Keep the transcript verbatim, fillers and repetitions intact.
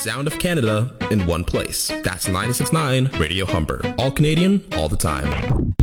sound of Canada in one place. That's ninety-six point nine Radio Humber. All Canadian, all the time.